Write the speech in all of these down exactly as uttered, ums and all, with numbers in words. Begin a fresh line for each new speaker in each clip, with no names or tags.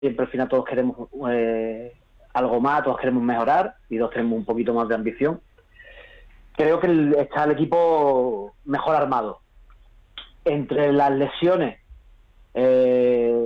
siempre al final todos queremos eh, algo más, todos queremos mejorar y todos tenemos un poquito más de ambición. Creo que el, está el equipo mejor armado. Entre las lesiones eh,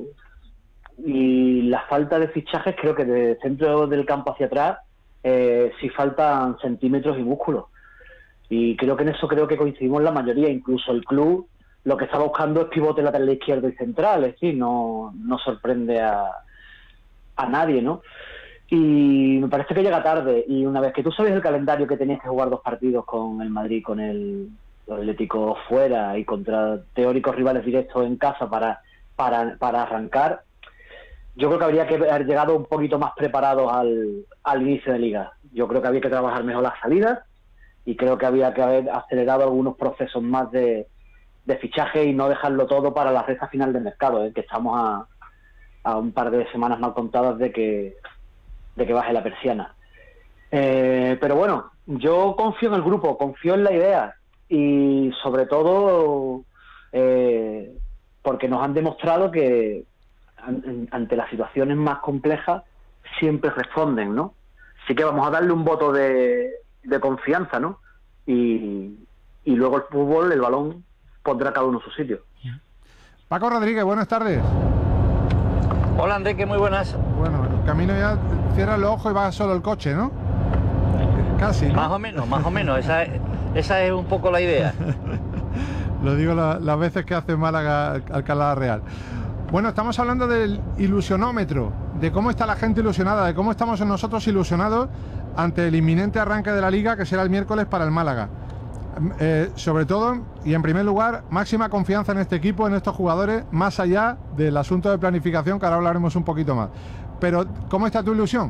y la falta de fichajes, creo que de centro del campo hacia atrás eh, sí faltan centímetros y músculos. Y creo que en eso creo que coincidimos la mayoría. Incluso el club lo que está buscando es pivote lateral izquierdo y central, es decir, no, no sorprende a, a nadie, ¿no? Y me parece que llega tarde, y una vez que tú sabes el calendario que tenías que jugar dos partidos con el Madrid, con el Atlético fuera y contra teóricos rivales directos en casa para, para, para arrancar, yo creo que habría que haber llegado un poquito más preparados al, al inicio de liga. Yo creo que había que trabajar mejor las salidas y creo que había que haber acelerado algunos procesos más de, de fichaje y no dejarlo todo para la recta final del mercado, ¿eh? Que estamos a, a un par de semanas mal contadas de que de que baje la persiana. Eh, pero bueno, yo confío en el grupo, confío en la idea y sobre todo eh, porque nos han demostrado que an, ante las situaciones más complejas siempre responden, ¿no? Así que vamos a darle un voto de, de confianza, ¿no? Y, y luego el fútbol, el balón, pondrá cada uno en su sitio.
Paco Rodríguez, buenas tardes.
Hola Enrique, muy buenas.
Bueno, el camino ya cierra los ojos y va solo el coche, ¿no? Casi, ¿no?
Más o menos, más o menos, esa es, esa es un poco la idea.
Lo digo la, las veces que hace Málaga Alcalá Real. Bueno, estamos hablando del ilusionómetro, de cómo está la gente ilusionada, de cómo estamos nosotros ilusionados ante el inminente arranque de la Liga, que será el miércoles para el Málaga. Eh, sobre todo, y en primer lugar, máxima confianza en este equipo, en estos jugadores, más allá del asunto de planificación, que ahora hablaremos un poquito más. Pero, ¿cómo está tu ilusión?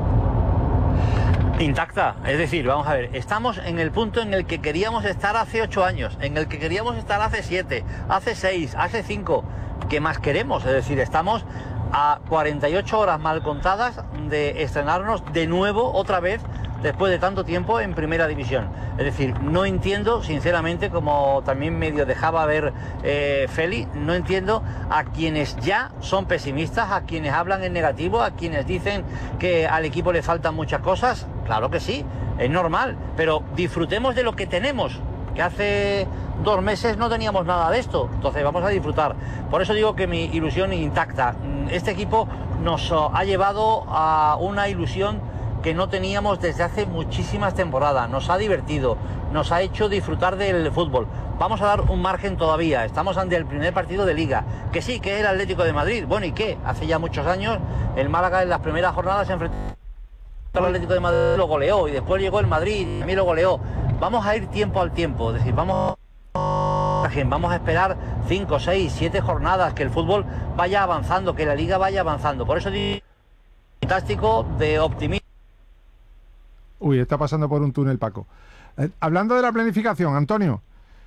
Intacta, es decir, vamos a ver, estamos en el punto en el que queríamos estar hace ocho años, en el que queríamos estar hace siete, hace seis, hace cinco. ¿Qué más queremos? Es decir, estamos a cuarenta y ocho horas mal contadas de estrenarnos de nuevo, otra vez, después de tanto tiempo en primera división. Es decir, no entiendo, sinceramente, como también medio dejaba ver eh, Feli, no entiendo a quienes ya son pesimistas, a quienes hablan en negativo, a quienes dicen que al equipo le faltan muchas cosas. Claro que sí, es normal, pero disfrutemos de lo que tenemos, que hace dos meses no teníamos nada de esto, entonces vamos a disfrutar. Por eso digo que mi ilusión intacta. Este equipo nos ha llevado a una ilusión que no teníamos desde hace muchísimas temporadas, nos ha divertido, nos ha hecho disfrutar del fútbol. Vamos a dar un margen todavía, estamos ante el primer partido de Liga, que sí, que es el Atlético de Madrid. Bueno, ¿y qué? Hace ya muchos años el Málaga en las primeras jornadas se enfrentó al Atlético de Madrid, lo goleó, y después llegó el Madrid y también lo goleó. Vamos a ir tiempo al tiempo, es decir, vamos vamos a esperar cinco, seis, siete jornadas, que el fútbol vaya avanzando, que la Liga vaya avanzando. Por eso digo, fantástico, de optimismo.
Uy, está pasando por un túnel, Paco. Eh, hablando de la planificación, Antonio,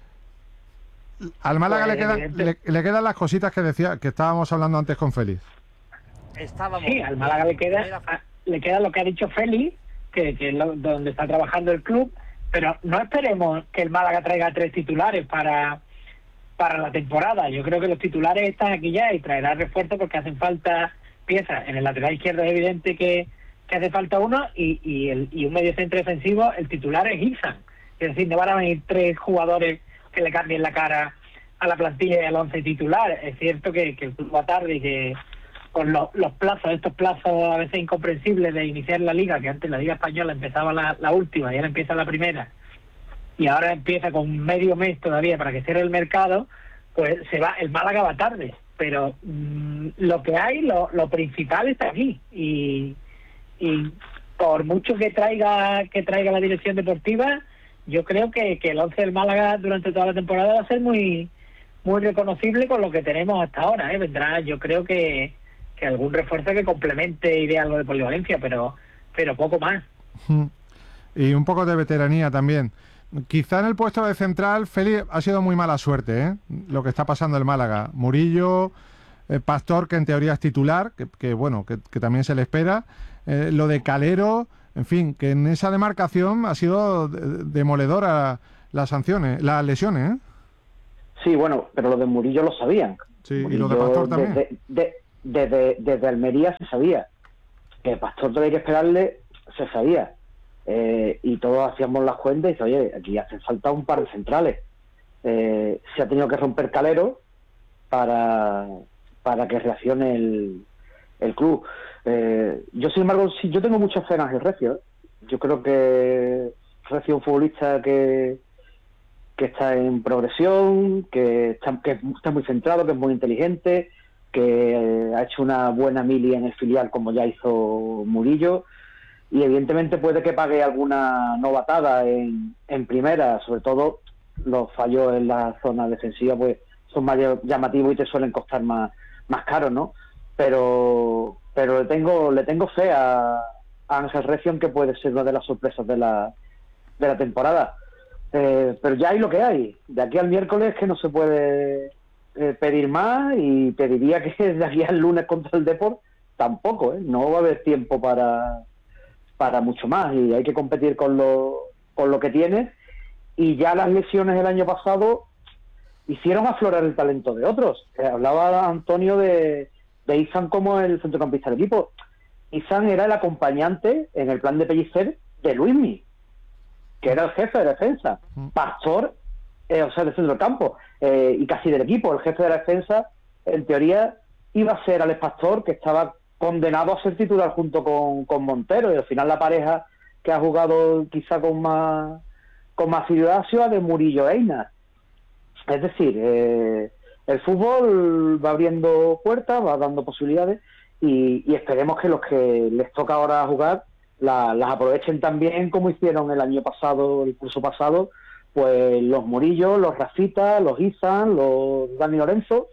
al Málaga pues, le, quedan, le, le quedan las cositas que decía, que estábamos hablando antes con Félix.
Estábamos, sí, al Málaga le queda, a, le queda lo que ha dicho Félix, que, que es lo, donde está trabajando el club, pero no esperemos que el Málaga traiga tres titulares para, para la temporada. Yo creo que los titulares están aquí ya y traerá refuerzo porque hacen falta piezas. En el lateral izquierdo es evidente que que hace falta uno y, y, el, y un medio centro defensivo, el titular es Ilsan. Es decir, no van a venir tres jugadores que le cambien la cara a la plantilla y al once titular. Es cierto que, que el club va tarde y que con los, los plazos, estos plazos a veces incomprensibles de iniciar la liga, que antes la liga española empezaba la, la última y ahora empieza la primera, y ahora empieza con medio mes todavía para que cierre el mercado, pues se va, el Málaga va tarde. Pero mmm, lo que hay, lo, lo principal está aquí, y y por mucho que traiga que traiga la dirección deportiva, yo creo que, que el once del Málaga durante toda la temporada va a ser muy muy reconocible con lo que tenemos hasta ahora, ¿eh? Vendrá, yo creo que, que algún refuerzo que complemente y de algo de polivalencia, pero pero poco más.
Y un poco de veteranía también. Quizá en el puesto de central, Félix, ha sido muy mala suerte, ¿eh? Lo que está pasando el Málaga. Murillo, eh, Pastor, que en teoría es titular, que, que bueno, que, que también se le espera. Eh, lo de Calero, en fin, que en esa demarcación ha sido demoledora las sanciones, las lesiones, ¿eh?
Sí, bueno, pero lo de Murillo lo sabían.
Sí,
Murillo,
y lo de Pastor también.
Desde, de, desde, desde Almería se sabía. Que Pastor todavía hay que esperarle, se sabía. Eh, y todos hacíamos las cuentas y dice, oye, aquí hace falta un par de centrales. Eh, se ha tenido que romper Calero para, para que reaccione el, el club. Eh, yo, sin embargo, sí, yo tengo muchas fe en Ángel Recio. ¿eh? Yo creo que Recio es un futbolista que, que está en progresión, que está, que está muy centrado, que es muy inteligente, que eh, ha hecho una buena mili en el filial como ya hizo Murillo, y evidentemente puede que pague alguna novatada en, en primera, sobre todo los fallos en la zona defensiva pues son más llamativos y te suelen costar más, más caros, ¿no? Pero pero le tengo le tengo fe a, a Ángel Recio, que puede ser una de las sorpresas de la, de la temporada. Eh, pero ya hay lo que hay. De aquí al miércoles que no se puede eh, pedir más, y pediría que de aquí al lunes contra el Depor tampoco, ¿eh? No va a haber tiempo para, para mucho más, y hay que competir con lo, con lo que tienes. Y ya las lesiones del año pasado hicieron aflorar el talento de otros. Eh, hablaba Antonio de, de Izan como el centrocampista del equipo. Izan era el acompañante en el plan de Pellicer de Luismi, que era el jefe de defensa. Pastor, eh, o sea, del centro del campo, eh, y casi del equipo. El jefe de la defensa, en teoría, iba a ser Alex Pastor, que estaba condenado a ser titular junto con, con Montero, y al final la pareja que ha jugado quizá con más con más ciudad ha sido de Murillo Einar. Es decir, eh, el fútbol va abriendo puertas, va dando posibilidades, y, y esperemos que los que les toca ahora jugar la, las aprovechen también como hicieron el año pasado, el curso pasado, pues los Murillo, los Rafita, los Izan, los Dani Lorenzo,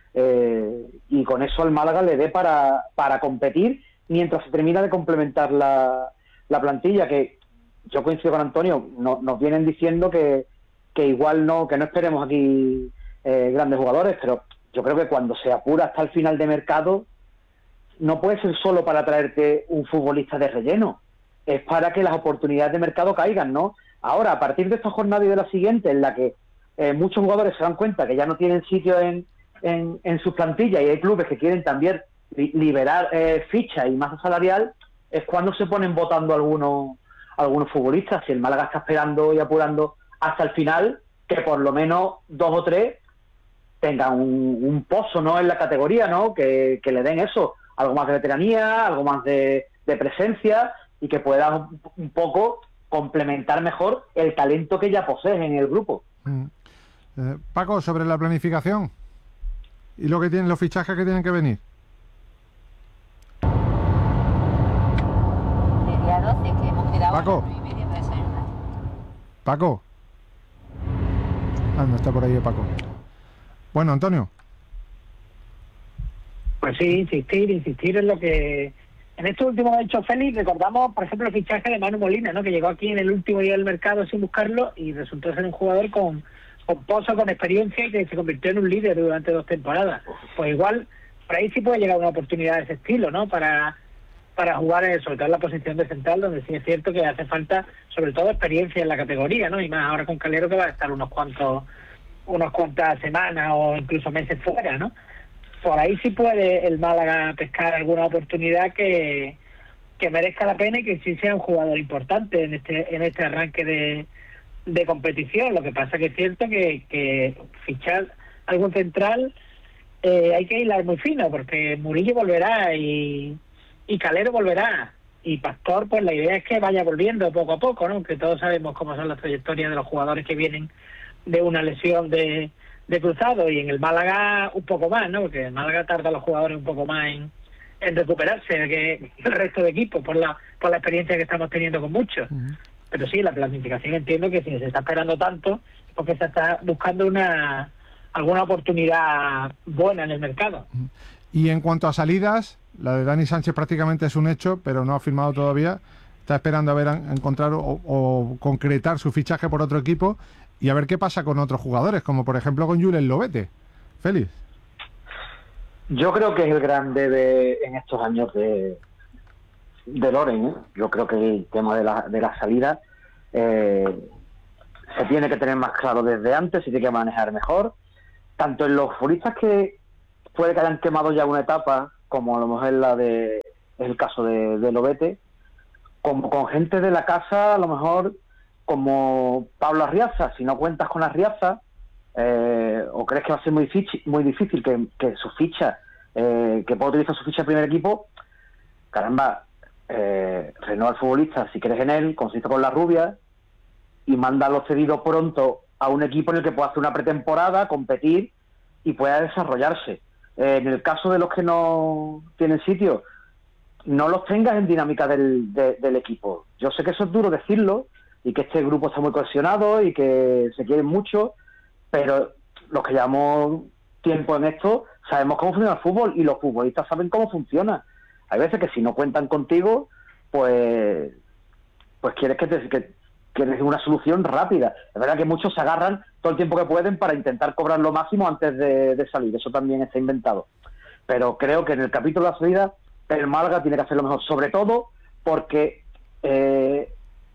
eh, y con eso al Málaga le dé para, para competir mientras se termina de complementar la, la plantilla, que yo coincido con Antonio, no, nos vienen diciendo que, que igual no, que no esperemos aquí eh, grandes jugadores, pero yo creo que cuando se apura hasta el final de mercado, no puede ser solo para traerte un futbolista de relleno, es para que las oportunidades de mercado caigan, ¿no? Ahora, a partir de esta jornada y de la siguiente, en la que eh, muchos jugadores se dan cuenta que ya no tienen sitio en, en, en sus plantillas, y hay clubes que quieren también li liberar eh, ficha y masa salarial, es cuando se ponen votando algunos algunos futbolistas. Si el Málaga está esperando y apurando hasta el final, que por lo menos dos o tres tengan un, un pozo, ¿no?, en la categoría, ¿no?, que, que le den eso, algo más de veteranía, algo más de, de presencia, y que puedan un, un poco complementar mejor el talento que ya posees en el grupo.
Mm. Eh, Paco, sobre la planificación y lo que tienen, los fichajes que tienen que venir.
doce, que hemos quedado
Paco.
a las nueve y media para desayunar.
Paco. Ah, no está por ahí Paco. Bueno, Antonio.
Pues sí, insistir, insistir en lo que... En estos últimos hechos, Félix, recordamos, por ejemplo, el fichaje de Manu Molina, ¿no?, que llegó aquí en el último día del mercado sin buscarlo y resultó ser un jugador con, con pozo, con experiencia, y que se convirtió en un líder durante dos temporadas. Pues igual, por ahí sí puede llegar una oportunidad de ese estilo, ¿no?, para... para jugar en, sobre todo en la posición de central, donde sí es cierto que hace falta sobre todo experiencia en la categoría, ¿no? Y más ahora con Calero, que va a estar unos cuantos unos cuantas semanas o incluso meses fuera, ¿no? Por ahí sí puede el Málaga pescar alguna oportunidad que, que merezca la pena y que sí sea un jugador importante en este en este arranque de, de competición. Lo que pasa que es cierto que, que fichar algún central eh, hay que hilar muy fino, porque Murillo volverá y y Calero volverá, y Pastor, pues la idea es que vaya volviendo poco a poco, ¿no? Que todos sabemos cómo son las trayectorias de los jugadores que vienen de una lesión de, de cruzado, y en el Málaga un poco más, ¿no? Porque en Málaga tarda los jugadores un poco más en, en recuperarse que el resto de equipos, por la por la experiencia que estamos teniendo con muchos. Uh-huh. Pero sí, la planificación, entiendo que si se está esperando tanto, es porque se está buscando una alguna oportunidad buena en el mercado.
Uh-huh. Y en cuanto a salidas, la de Dani Sánchez prácticamente es un hecho, pero no ha firmado todavía. Está esperando a ver, a encontrar o, o concretar su fichaje por otro equipo, y a ver qué pasa con otros jugadores, como por ejemplo con Julen Lobete. Félix.
Yo creo que es el grande de, en estos años de, de Loren, ¿eh? Yo creo que el tema de la, de la salida eh, se tiene que tener más claro desde antes, se tiene que manejar mejor, tanto en los futbolistas que puede que hayan quemado ya una etapa, como a lo mejor es, la de, es el caso de, de Lobete, como con gente de la casa, a lo mejor como Pablo Arriaza. Si no cuentas con Arriaza, eh, o crees que va a ser muy difícil, muy difícil que, que su ficha, eh, que pueda utilizar su ficha de primer equipo, caramba, eh, renueva al futbolista si crees en él, consiste con la rubia y mándalo cedido pronto a un equipo en el que pueda hacer una pretemporada, competir y pueda desarrollarse. Eh, en el caso de los que no tienen sitio, no los tengas en dinámica del, de, del equipo. Yo sé que eso es duro decirlo y que este grupo está muy cohesionado y que se quieren mucho, pero los que llevamos tiempo en esto sabemos cómo funciona el fútbol y los futbolistas saben cómo funciona. Hay veces que si no cuentan contigo, pues pues quieres que te que, quieres una solución rápida. Es verdad que muchos se agarran todo el tiempo que pueden para intentar cobrar lo máximo antes de, de salir. Eso también está inventado. Pero creo que en el capítulo de la salida el Málaga tiene que hacerlo mejor, sobre todo porque eh,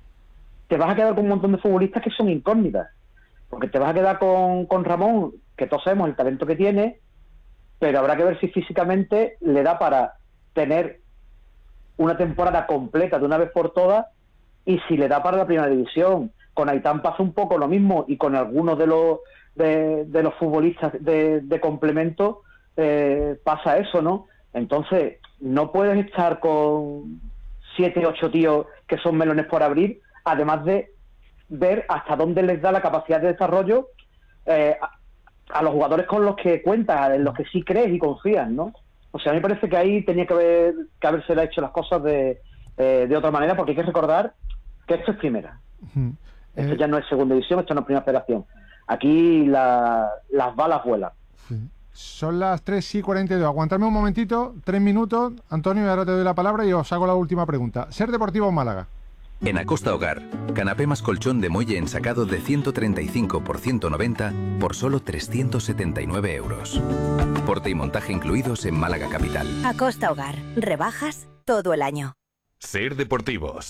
te vas a quedar con un montón de futbolistas que son incógnitas, porque te vas a quedar con, con Ramón, que todos sabemos el talento que tiene, pero habrá que ver si físicamente le da para tener una temporada completa de una vez por todas y si le da para la primera división. Con Aitán pasa un poco lo mismo y con algunos de los de, de los futbolistas de, de complemento eh, pasa eso, ¿no? Entonces no puedes estar con siete, ocho tíos que son melones por abrir, además de ver hasta dónde les da la capacidad de desarrollo eh, a, a los jugadores con los que cuentas, en los que sí crees y confías, ¿no? O sea, a mí me parece que ahí tenía que haber que haberse hecho las cosas de, eh, de otra manera, porque hay que recordar que esto es primera. Uh-huh. Esto eh... ya no es segunda división, esto no es primera federación. Aquí la, las balas vuelan.
Sí. Son las tres y cuarenta y dos. Aguantadme un momentito, tres minutos, Antonio, y ahora te doy la palabra y os hago la última pregunta. ¿Ser Deportivo Málaga?
En Acosta Hogar, canapé más colchón de muelle ensacado de ciento treinta y cinco por ciento noventa por solo trescientos setenta y nueve euros. Porte y montaje incluidos en Málaga Capital.
Acosta Hogar, rebajas todo el año.
Ser Deportivos.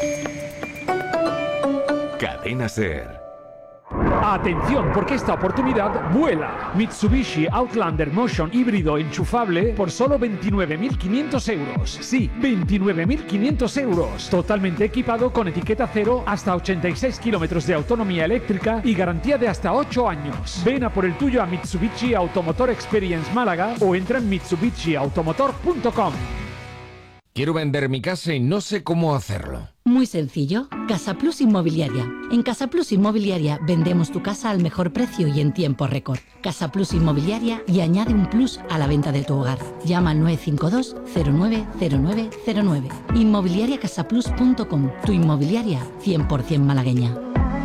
Cadena Ser.
Atención, porque esta oportunidad vuela. Mitsubishi Outlander Motion híbrido enchufable por solo veintinueve mil quinientos euros. Sí, veintinueve mil quinientos euros. Totalmente equipado con etiqueta cero, hasta ochenta y seis kilómetros de autonomía eléctrica y garantía de hasta ocho años. Ven a por el tuyo a Mitsubishi Automotor Experience Málaga o entra en mitsubishi automotor punto com.
Quiero vender mi casa y no sé cómo hacerlo.
Muy sencillo, Casa Plus Inmobiliaria. En Casa Plus Inmobiliaria vendemos tu casa al mejor precio y en tiempo récord. Casa Plus Inmobiliaria y añade un plus a la venta de tu hogar. Llama al nueve cinco dos cero nueve cero nueve cero nueve. inmobiliaria casa plus punto com. Tu inmobiliaria cien por ciento malagueña.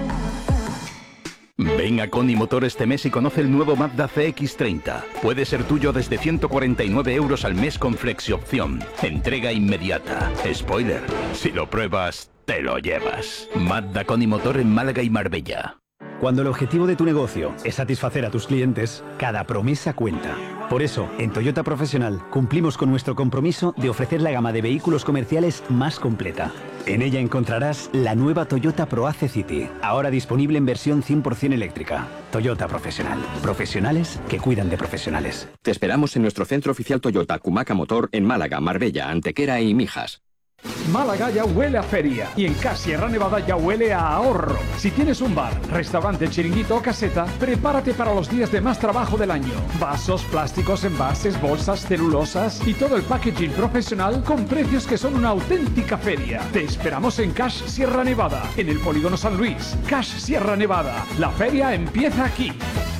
Ven a Coni Motor este mes y conoce el nuevo Mazda C X treinta. Puede ser tuyo desde ciento cuarenta y nueve euros al mes con flexi-opción. Entrega inmediata. Spoiler, si lo pruebas, te lo llevas. Mazda Coni Motor en Málaga y Marbella.
Cuando el objetivo de tu negocio es satisfacer a tus clientes, cada promesa cuenta. Por eso, en Toyota Profesional cumplimos con nuestro compromiso de ofrecer la gama de vehículos comerciales más completa. En ella encontrarás la nueva Toyota ProAce City, ahora disponible en versión cien por ciento eléctrica. Toyota Profesional. Profesionales que cuidan de profesionales.
Te esperamos en nuestro centro oficial Toyota Cumaca Motor en Málaga, Marbella, Antequera y Mijas.
Málaga ya huele a feria y en Cash Sierra Nevada ya huele a ahorro. Si tienes un bar, restaurante, chiringuito o caseta, prepárate para los días de más trabajo del año. Vasos, plásticos, envases, bolsas, celulosas y todo el packaging profesional con precios que son una auténtica feria. Te esperamos en Cash Sierra Nevada, en el Polígono San Luis. Cash Sierra Nevada, la feria empieza aquí.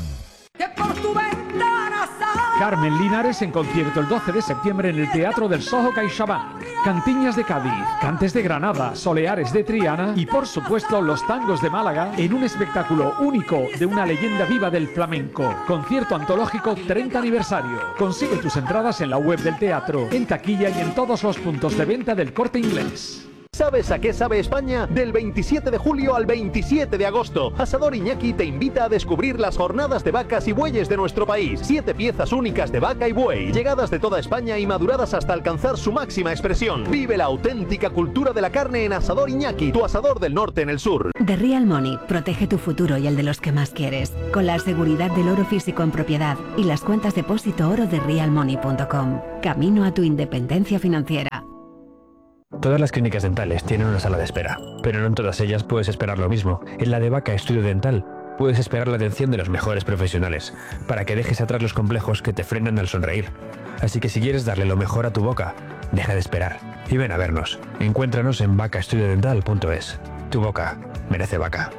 Carmen Linares en concierto el doce de septiembre en el Teatro del Soho CaixaBank. Cantiñas de Cádiz, Cantes de Granada, Soleares de Triana y por supuesto los tangos de Málaga en un espectáculo único de una leyenda viva del flamenco. Concierto antológico treinta aniversario. Consigue tus entradas en la web del teatro, en taquilla y en todos los puntos de venta del Corte Inglés.
¿Sabes a qué sabe España? Del veintisiete de julio al veintisiete de agosto, Asador Iñaki te invita a descubrir las jornadas de vacas y bueyes de nuestro país. Siete piezas únicas de vaca y buey, llegadas de toda España y maduradas hasta alcanzar su máxima expresión. Vive la auténtica cultura de la carne en Asador Iñaki, tu asador del norte en el sur.
The Real Money protege tu futuro y el de los que más quieres, con la seguridad del oro físico en propiedad y las cuentas depósito oro de real money punto com. Camino a tu independencia financiera.
Todas las clínicas dentales tienen una sala de espera, pero no en todas ellas puedes esperar lo mismo. En la de Vaca Estudio Dental puedes esperar la atención de los mejores profesionales, para que dejes atrás los complejos que te frenan al sonreír. Así que si quieres darle lo mejor a tu boca, deja de esperar y ven a vernos. Encuéntranos en vaca estudio dental punto es. Tu boca merece Vaca.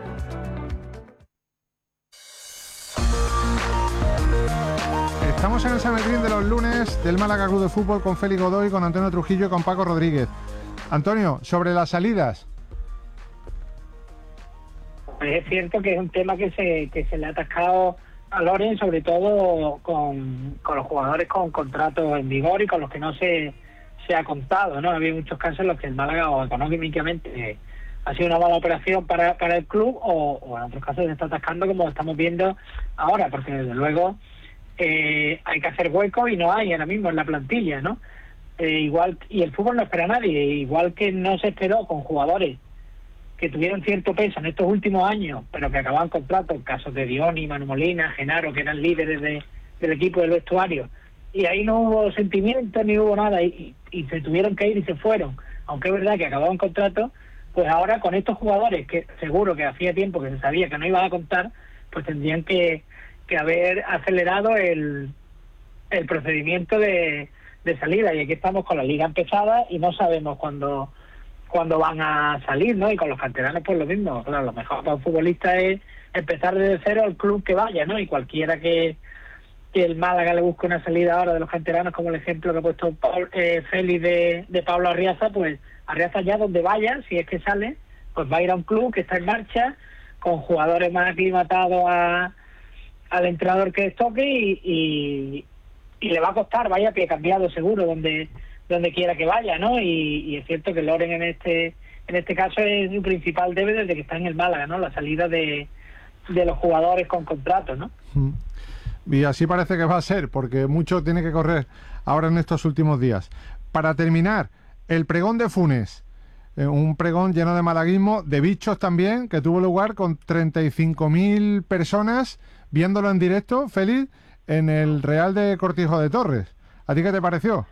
Estamos en el Sanedrín de los lunes del Málaga Club de Fútbol con Félix Godoy, con Antonio Trujillo y con Paco Rodríguez. Antonio, sobre las salidas.
Pues es cierto que es un tema que se que se le ha atascado a Loren, sobre todo con, con los jugadores con contratos en vigor y con los que no se, se ha contado, ¿no? Ha habido muchos casos en los que el Málaga o económicamente eh, ha sido una mala operación para, para el club o, o en otros casos se está atascando como estamos viendo ahora, porque desde luego eh, hay que hacer hueco y no hay ahora mismo en la plantilla, ¿no? Eh, igual y el fútbol no espera a nadie, igual que no se esperó con jugadores que tuvieron cierto peso en estos últimos años, pero que acababan contratos, casos de Dioni, Manu Molina, Genaro, que eran líderes de, del equipo del vestuario, y ahí no hubo sentimiento ni hubo nada, y, y se tuvieron que ir y se fueron, aunque es verdad que acababan contratos, pues ahora con estos jugadores, que seguro que hacía tiempo que se sabía que no iban a contar, pues tendrían que, que haber acelerado el, el procedimiento de, de salida, y aquí estamos con la liga empezada y no sabemos cuándo cuando van a salir, ¿no? Y con los canteranos pues lo mismo. Claro, lo mejor para un futbolista es empezar desde cero al club que vaya, ¿no? Y cualquiera que, que el Málaga le busque una salida ahora de los canteranos, como el ejemplo que ha puesto Paul, eh, Félix de, de Pablo Arriaza, pues Arriaza ya donde vaya, si es que sale, pues va a ir a un club que está en marcha, con jugadores más aclimatados a, al entrenador que les toque y, y, y le va a costar, vaya pie cambiado seguro, donde donde quiera que vaya, ¿no? Y, y es cierto que Loren en este en este caso es su principal debe desde que está en el Málaga, ¿no? La salida de, de los jugadores con contratos, ¿no?
Y así parece que va a ser, porque mucho tiene que correr ahora en estos últimos días. Para terminar, el pregón de Funes, eh, un pregón lleno de malaguismo, de bichos también, que tuvo lugar con treinta y cinco mil personas viéndolo en directo, Félix, en el Real de Cortijo de Torres. ¿A ti qué te pareció?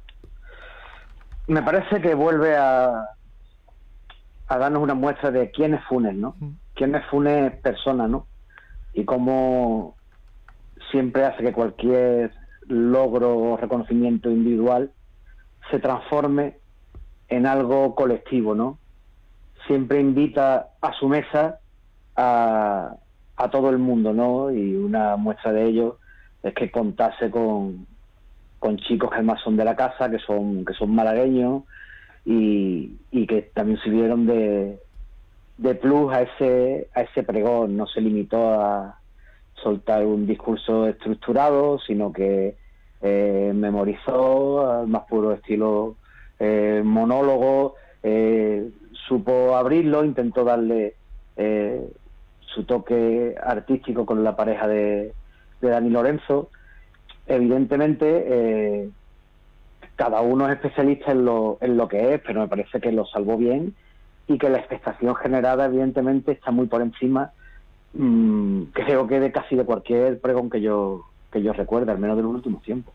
Me parece que vuelve a, a darnos una muestra de quién es Funes, ¿no? Quién es Funes persona, ¿no? Y cómo siempre hace que cualquier logro o reconocimiento individual se transforme en algo colectivo, ¿no? Siempre invita a su mesa a, a todo el mundo, ¿no? Y una muestra de ello es que contase con con chicos que además son de la casa, que son que son malagueños y, y que también sirvieron de, de plus a ese a ese pregón. No se limitó a soltar un discurso estructurado, sino que eh, memorizó al más puro estilo eh, monólogo, eh, supo abrirlo, intentó darle eh, su toque artístico con la pareja de, de Dani Lorenzo. Evidentemente eh, cada uno es especialista en lo, en lo que es, pero me parece que lo salvó bien y que la expectación generada evidentemente está muy por encima, mmm, creo que de casi de cualquier pregón que yo que yo recuerde, al menos de los últimos tiempos.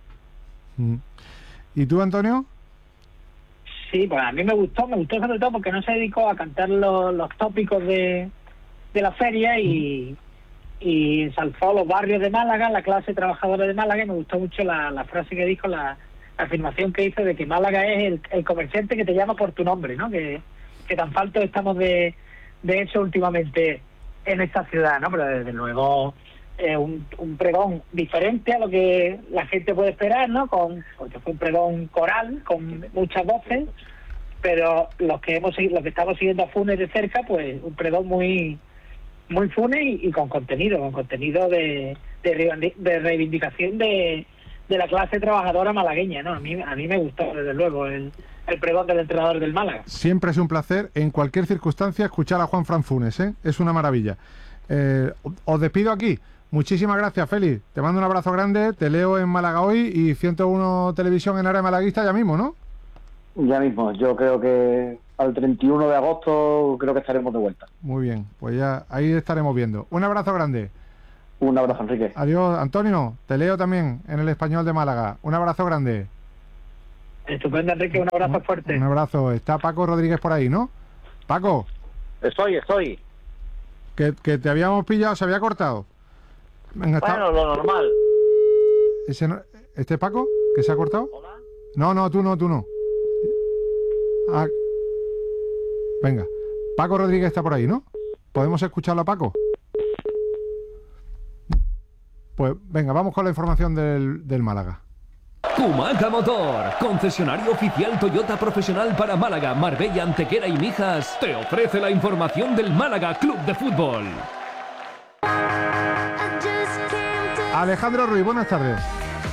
¿Y tú, Antonio?
Sí, pues a mí me gustó, me gustó sobre todo porque no se dedicó a cantar los, los tópicos de, de la feria y y ensalzó los barrios de Málaga, la clase trabajadora de Málaga, y me gustó mucho la, la frase que dijo, la, la afirmación que hizo de que Málaga es el, el comerciante que te llama por tu nombre, ¿no? Que, que tan faltos estamos de, de eso últimamente en esta ciudad, ¿no? Pero desde luego eh, un, un pregón diferente a lo que la gente puede esperar, ¿no? Con, porque fue un pregón coral, con muchas voces, pero los que hemos los que estamos siguiendo a Funes de cerca, pues un pregón muy muy Funes y, y con contenido, con contenido de, de, de reivindicación de, de la clase trabajadora malagueña, ¿no? A mí, a mí me gustó, desde luego, el, el pregón del entrenador del Málaga.
Siempre es un placer, en cualquier circunstancia, escuchar a Juanfran Funes, ¿eh? Es una maravilla. Eh, os despido aquí. Muchísimas gracias, Félix. Te mando un abrazo grande, te leo en Málaga Hoy y ciento uno Televisión en área malaguista ya mismo, ¿no?
Ya mismo, yo creo que al treinta y uno de agosto creo que estaremos de vuelta.
Muy bien, pues ya ahí estaremos viendo. Un abrazo grande.
Un abrazo, Enrique.
Adiós, Antonio. Te leo también en El Español de Málaga. Un abrazo grande.
Estupendo, Enrique. Un abrazo un, fuerte.
Un abrazo. Está Paco Rodríguez por ahí, ¿no? Paco.
Estoy, estoy.
Que, que te habíamos pillado, se había cortado.
Venga, está... Bueno, lo normal.
¿Ese no... ¿Este Paco? ¿Que se ha cortado?
¿Hola?
No, no, tú no, tú no. Ah... Venga. Paco Rodríguez está por ahí, ¿no? ¿Podemos escucharlo a Paco? Pues venga, vamos con la información del, del Málaga.
Kumaca Motor, concesionario oficial Toyota profesional para Málaga, Marbella, Antequera y Mijas, te ofrece la información del Málaga Club de Fútbol.
Alejandro Ruiz, buenas tardes.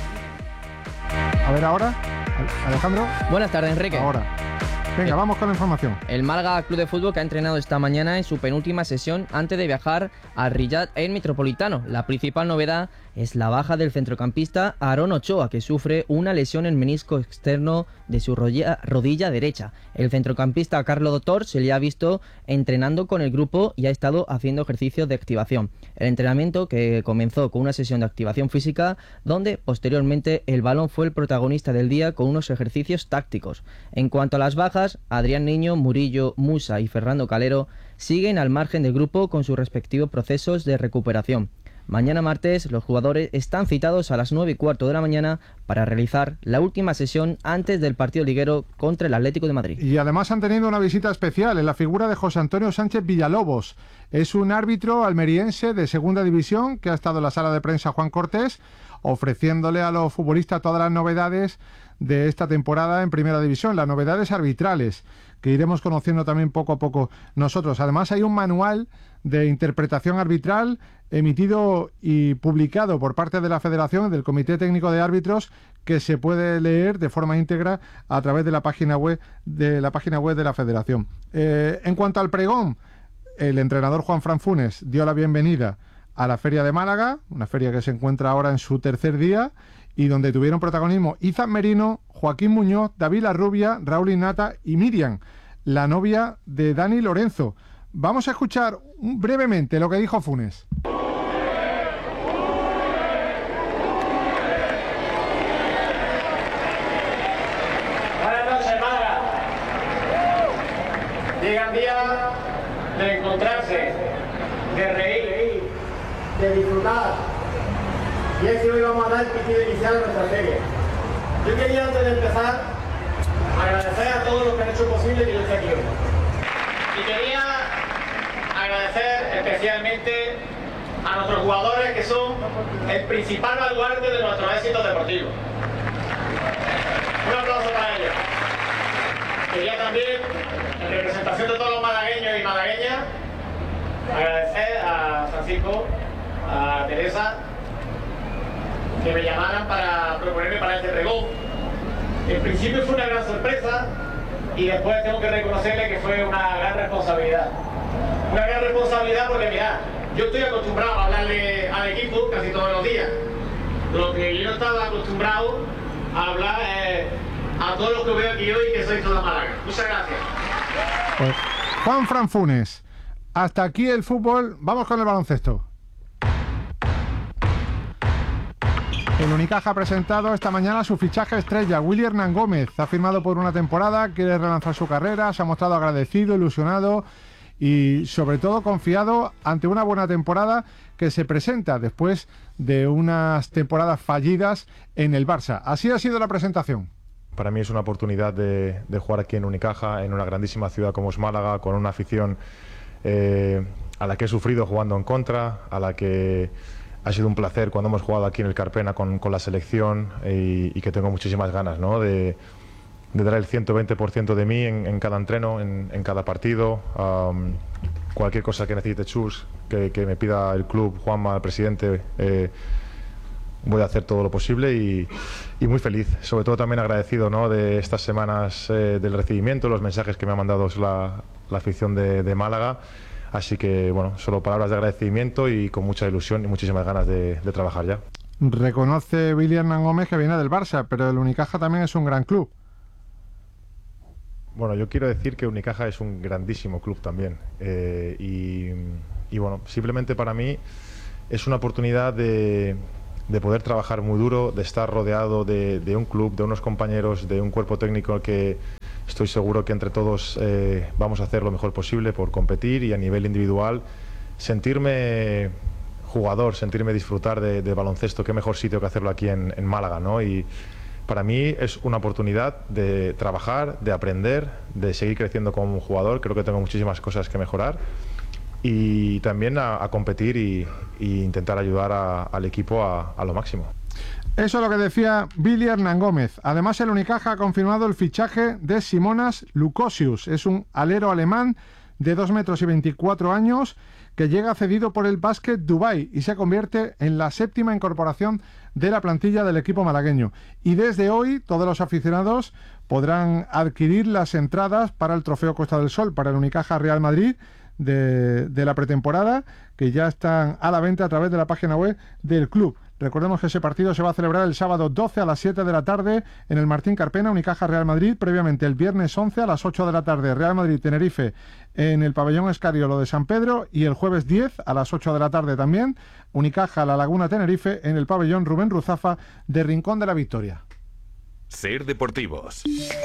A ver ahora, Alejandro.
Buenas tardes, Enrique.
Ahora. Venga, vamos con la información.
El Málaga Club de Fútbol que ha entrenado esta mañana en su penúltima sesión antes de viajar a Riyadh Air Metropolitano. La principal novedad es la baja del centrocampista Aarón Ochoa, que sufre una lesión en menisco externo de su rodilla, rodilla derecha. El centrocampista Carlos Doctor se le ha visto entrenando con el grupo y ha estado haciendo ejercicios de activación. El entrenamiento, que comenzó con una sesión de activación física, donde posteriormente el balón fue el protagonista del día con unos ejercicios tácticos. En cuanto a las bajas, Adrián Niño, Murillo, Musa y Fernando Calero siguen al margen del grupo con sus respectivos procesos de recuperación. Mañana martes los jugadores están citados a las nueve y cuarto de la mañana para realizar la última sesión antes del partido liguero contra el Atlético de Madrid.
Y además han tenido una visita especial en la figura de José Antonio Sánchez Villalobos. Es un árbitro almeriense de segunda división que ha estado en la sala de prensa Juan Cortés, ofreciéndole a los futbolistas todas las novedades de esta temporada en Primera División, las novedades arbitrales, que iremos conociendo también poco a poco nosotros. Además hay un manual de interpretación arbitral emitido y publicado por parte de la Federación, del Comité Técnico de Árbitros, que se puede leer de forma íntegra a través de la página web de la página web de la Federación. Eh, en cuanto al pregón, el entrenador Juanfran Funes dio la bienvenida a la Feria de Málaga, una feria que se encuentra ahora en su tercer día y donde tuvieron protagonismo Izan Merino, Joaquín Muñoz, David Larrubia, Raúl Innata y Miriam, la novia de Dani Lorenzo. Vamos a escuchar brevemente lo que dijo Funes.
Buenas noches, Málaga. Llegan días de encontrarse, de reír, de disfrutar. Y es que hoy vamos a dar el pitido inicial a nuestra serie. Yo quería, antes de empezar, agradecer a todos los que han hecho posible que yo esté aquí hoy. Y quería agradecer especialmente a nuestros jugadores, que son el principal baluarte de nuestros éxitos deportivos. Un aplauso para ellos. Quería también, en representación de todos los malagueños y malagueñas, agradecer a Francisco, a Teresa, que me llamaran para proponerme para este pregón. En principio fue una gran sorpresa y después tengo que reconocerle que fue una gran responsabilidad. Una gran responsabilidad porque, mirad, yo estoy acostumbrado a hablarle al equipo casi todos los días. Lo que yo no estaba acostumbrado a hablar eh, a todos los que veo aquí hoy, que sois toda Málaga. Muchas gracias.
Pues, Juanfran Funes, hasta aquí el fútbol, vamos con el baloncesto. El Unicaja ha presentado esta mañana su fichaje estrella. Willy Hernán Gómez ha firmado por una temporada, quiere relanzar su carrera, se ha mostrado agradecido, ilusionado y sobre todo confiado ante una buena temporada que se presenta después de unas temporadas fallidas en el Barça. Así ha sido la presentación.
Para mí es una oportunidad de, de jugar aquí en Unicaja, en una grandísima ciudad como es Málaga, con una afición eh, a la que he sufrido jugando en contra, a la que ha sido un placer cuando hemos jugado aquí en el Carpena con, con la selección y, y que tengo muchísimas ganas, ¿no?, de, de dar el ciento veinte por ciento de mí en, en cada entreno, en, en cada partido. Um, cualquier cosa que necesite Chus, que, que me pida el club, Juanma, el presidente, eh, voy a hacer todo lo posible y, y muy feliz, sobre todo también agradecido, ¿no?, de estas semanas eh, del recibimiento, los mensajes que me ha mandado la, la afición de, de Málaga. Así que, bueno, solo palabras de agradecimiento y con mucha ilusión y muchísimas ganas de, de trabajar ya.
Reconoce Billy Hernán Gómez que viene del Barça, pero el Unicaja también es un gran club.
Bueno, yo quiero decir que Unicaja es un grandísimo club también. Eh, y, y, bueno, simplemente para mí es una oportunidad de, de poder trabajar muy duro, de estar rodeado de, de un club, de unos compañeros, de un cuerpo técnico que estoy seguro que entre todos eh, vamos a hacer lo mejor posible por competir y a nivel individual sentirme jugador, sentirme disfrutar de, de baloncesto. Qué mejor sitio que hacerlo aquí en, en Málaga, ¿no? Y para mí es una oportunidad de trabajar, de aprender, de seguir creciendo como jugador. Creo que tengo muchísimas cosas que mejorar y también a, a competir y, y intentar ayudar a, al equipo a, a lo máximo.
Eso es lo que decía Billy Hernán Gómez. Además, el Unicaja ha confirmado el fichaje de Simonas Lukosius. Es un alero alemán de dos metros y veinticuatro años que llega cedido por el Basket Dubai y se convierte en la séptima incorporación de la plantilla del equipo malagueño. Y desde hoy todos los aficionados podrán adquirir las entradas para el Trofeo Costa del Sol, para el Unicaja Real Madrid de, de la pretemporada, que ya están a la venta a través de la página web del club. Recordemos que ese partido se va a celebrar el sábado doce a las siete de la tarde en el Martín Carpena, Unicaja Real Madrid. Previamente el viernes once a las ocho de la tarde, Real Madrid Tenerife en el pabellón Escariolo de San Pedro. Y el jueves diez a las ocho de la tarde también, Unicaja La Laguna Tenerife en el pabellón Rubén Ruzafa de Rincón de la Victoria.
Ser Deportivos.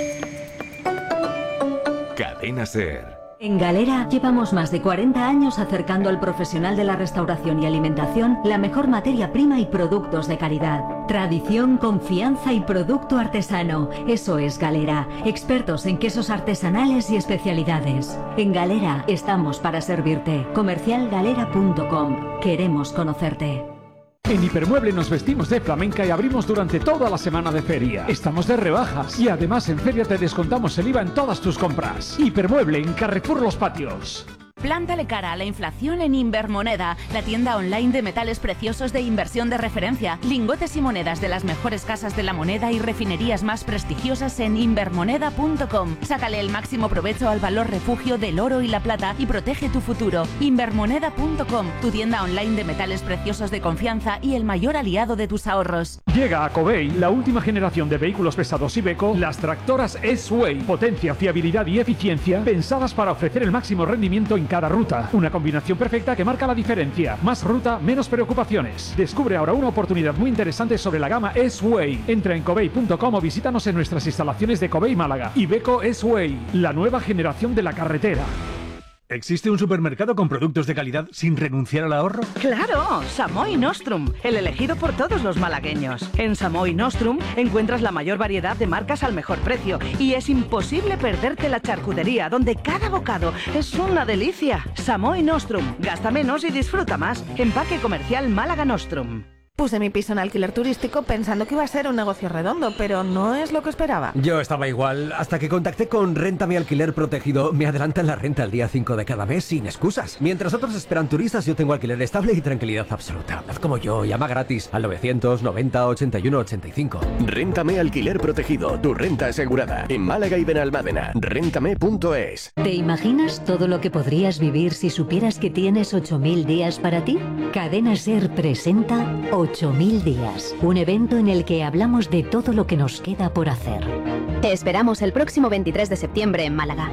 Cadena Ser.
En Galera llevamos más de cuarenta años acercando al profesional de la restauración y alimentación la mejor materia prima y productos de calidad. Tradición, confianza y producto artesano. Eso es Galera. Expertos en quesos artesanales y especialidades. En Galera estamos para servirte. comercial galera punto com. Queremos conocerte.
En Hipermueble nos vestimos de flamenca y abrimos durante toda la semana de feria. Estamos de rebajas y además en feria te descontamos el I V A en todas tus compras. Hipermueble en Carrefour Los Patios.
Plántale cara a la inflación en Invermoneda, la tienda online de metales preciosos de inversión de referencia. Lingotes y monedas de las mejores casas de la moneda y refinerías más prestigiosas en invermoneda punto com. Sácale el máximo provecho al valor refugio del oro y la plata y protege tu futuro. Invermoneda punto com, tu tienda online de metales preciosos de confianza y el mayor aliado de tus ahorros.
Llega a Covey la última generación de vehículos pesados Iveco, las tractoras S-Way. Potencia, fiabilidad y eficiencia pensadas para ofrecer el máximo rendimiento en cada ruta. Una combinación perfecta que marca la diferencia. Más ruta, menos preocupaciones. Descubre ahora una oportunidad muy interesante sobre la gama S-Way. Entra en covey punto com o visítanos en nuestras instalaciones de Covey Málaga. Iveco S-Way, la nueva generación de la carretera.
¿Existe un supermercado con productos de calidad sin renunciar al ahorro?
¡Claro! Samoi Nostrum, el elegido por todos los malagueños. En Samoi Nostrum encuentras la mayor variedad de marcas al mejor precio y es imposible perderte la charcutería, donde cada bocado es una delicia. Samoi Nostrum, gasta menos y disfruta más. Empaque Comercial Málaga Nostrum.
Puse mi piso en alquiler turístico pensando que iba a ser un negocio redondo, pero no es lo que esperaba.
Yo estaba igual, hasta que contacté con Réntame Alquiler Protegido. Me adelantan la renta el día cinco de cada mes sin excusas. Mientras otros esperan turistas, yo tengo alquiler estable y tranquilidad absoluta. Haz como yo, llama gratis al novecientos noventa ochenta y uno ochenta y cinco.
Réntame Alquiler Protegido, tu renta asegurada. En Málaga y Benalmádena. Réntame punto es.
¿Te imaginas todo lo que podrías vivir si supieras que tienes ocho mil días para ti? Cadena Ser presenta ocho mil días, un evento en el que hablamos de todo lo que nos queda por hacer.
Te esperamos el próximo veintitrés de septiembre en Málaga.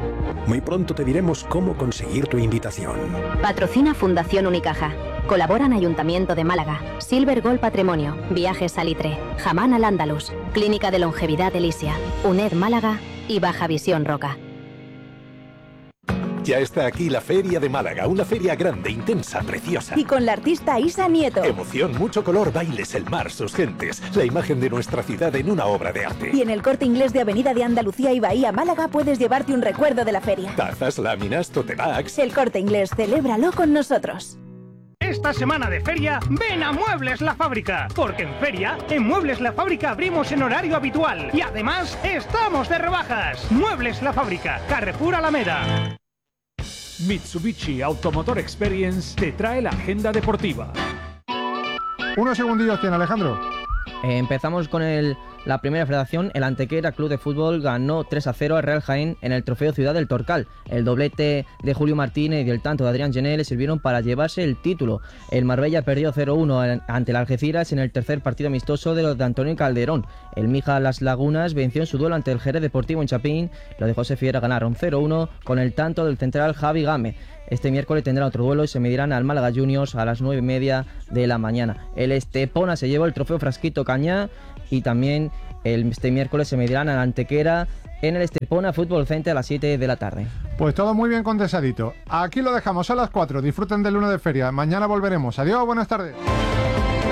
Muy pronto te diremos cómo conseguir tu invitación.
Patrocina Fundación Unicaja. Colaboran Ayuntamiento de Málaga, Silver Gold Patrimonio, Viajes Salitre, Jamán al Andalus, Clínica de Longevidad Elisia, UNED Málaga y Baja Visión Roca.
Ya está aquí la Feria de Málaga, una feria grande, intensa, preciosa.
Y con la artista Isa Nieto.
Emoción, mucho color, bailes, el mar, sus gentes, la imagen de nuestra ciudad en una obra de arte.
Y en el Corte Inglés de Avenida de Andalucía y Bahía Málaga puedes llevarte un recuerdo de la feria.
Tazas, láminas, tote bags.
El Corte Inglés, celébralo con nosotros.
Esta semana de feria, ven a Muebles La Fábrica, porque en feria, en Muebles La Fábrica abrimos en horario habitual y además estamos de rebajas. Muebles La Fábrica, Carrefour Alameda.
Mitsubishi Automotor Experience te trae la agenda deportiva.
Unos segundillos tiene, Alejandro.
Eh, empezamos con el, la primera federación. El Antequera Club de Fútbol ganó tres a cero al Real Jaén en el Trofeo Ciudad del Torcal. El doblete de Julio Martínez y el tanto de Adrián Gené le sirvieron para llevarse el título. El Marbella perdió cero uno ante el Algeciras en el tercer partido amistoso de los de Antonio Calderón. El Mija Las Lagunas venció en su duelo ante el Jerez Deportivo en Chapín. Los de José Fiera ganaron cero uno con el tanto del central Javi Game. Este miércoles tendrán otro duelo y se medirán al Málaga Juniors a las nueve y media de la mañana. El Estepona se llevó el trofeo Frasquito Cañá y también el, este miércoles se medirán al Antequera en el Estepona Fútbol Center a las siete de la tarde.
Pues todo muy bien condensadito. Aquí lo dejamos a las cuatro. Disfruten del lunes de feria. Mañana volveremos. Adiós, buenas tardes.